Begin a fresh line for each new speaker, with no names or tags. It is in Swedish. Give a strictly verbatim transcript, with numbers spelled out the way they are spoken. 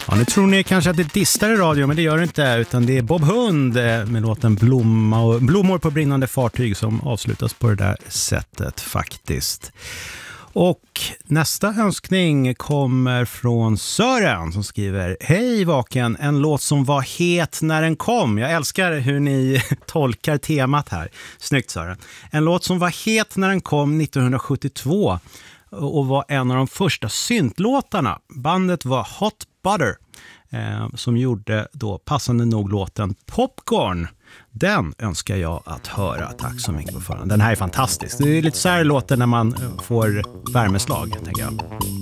Ja, nu tror ni kanske att det distar i radio, men det gör det inte, utan det är Bob Hund med låten Blomma och, Blommor på brinnande fartyg som avslutas på det där sättet faktiskt. Och nästa önskning kommer från Sören som skriver: Hej Vaken, en låt som var het när den kom. Jag älskar hur ni tolkar temat här. Snyggt Sören. En låt som var het när den kom nittonhundrasjuttiotvå och var en av de första syntlåtarna. Bandet var Hot Butter eh, som gjorde då passande nog låten Popcorn. Den önskar jag att höra. Tack så mycket på förhand. Den här är fantastisk. Det är lite så här låter när man får värmeslag, tänker jag.